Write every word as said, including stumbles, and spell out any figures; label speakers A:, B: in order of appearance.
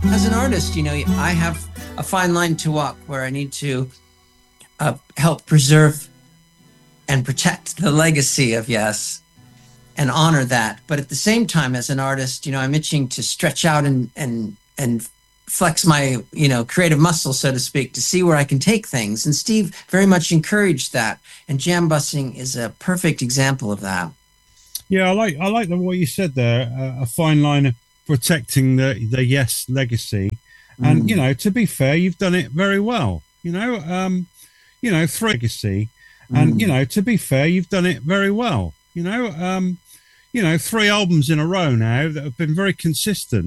A: As an artist, you know, I have a fine line to walk where I need to uh, help preserve and protect the legacy of Yes and honor that. But at the same time, as an artist, you know, I'm itching to stretch out and and and flex my, you know, creative muscle, so to speak, to see where I can take things. And Steve very much encouraged that. And jam busing is a perfect example of that.
B: Yeah, I like I like the what you said there. Uh, a fine line of protecting the the Yes legacy, and mm. you know, to be fair, you've done it very well. You know, um, you know, three legacy, and mm. you know, to be fair, you've done it very well. You know, um, you know, three albums in a row now that have been very consistent.